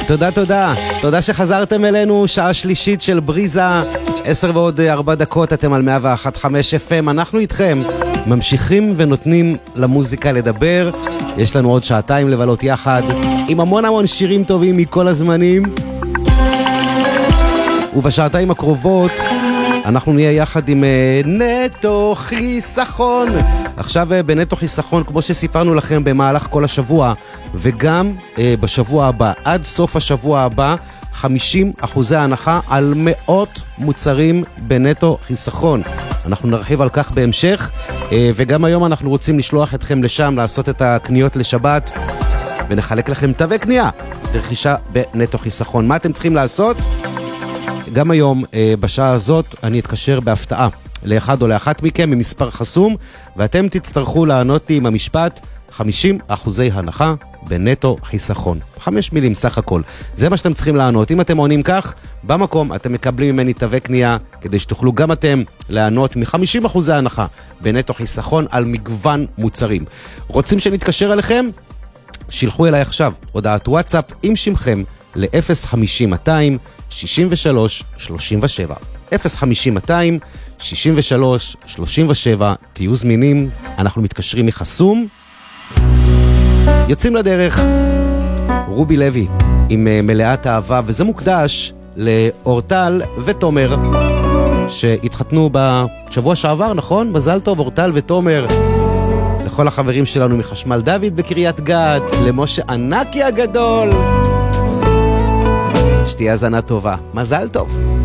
תודה, תודה. תודה שחזרתם אלינו, שעה שלישית של בריזה, 10:04, אתם על 101.5 FM, אנחנו איתכם, ממשיכים ונותנים למוזיקה לדבר, יש לנו עוד שעתיים לבלות יחד, עם המון שירים טובים מכל הזמנים, ובשעתיים הקרובות, אנחנו נהיה יחד עם נטו חיסכון. עכשיו בנטו חיסכון, כמו שסיפרנו לכם במהלך כל השבוע, וגם בשבוע הבא, עד סוף השבוע הבא, 50% הנחה על מאות מוצרים בנטו חיסכון. אנחנו נרחיב על כך בהמשך, וגם היום אנחנו רוצים לשלוח אתכם לשם, לעשות את הקניות לשבת, ונחלק לכם תווי קנייה, רכישה בנטו חיסכון. מה אתם צריכים לעשות? גם היום, בשעה הזאת, אני אתקשר בהפתעה לאחד או לאחת מכם ממספר חסום, ואתם תצטרכו לענות לי עם המשפט 50% הנחה בנטו חיסכון. 5 מילים סך הכל. זה מה שאתם צריכים לענות. אם אתם עונים כך, במקום אתם מקבלים ממני תווי קנייה, כדי שתוכלו גם אתם לענות מ-50% הנחה בנטו חיסכון על מגוון מוצרים. רוצים שנתקשר אליכם? שילחו אליי עכשיו הודעת וואטסאפ עם שמכם ל-050-200 63-37 050-200 63-37. תהיו זמינים, אנחנו מתקשרים מחסום, יוצאים לדרך. רובי לוי עם מלאת אהבה, וזה מוקדש לאורטל ותומר שהתחתנו בשבוע שעבר, נכון? מזל טוב אורטל ותומר. לכל החברים שלנו מחשמל דוד בקריית גת, למשה ענקי הגדול, שתהיה הזנה טובה, מזל טוב.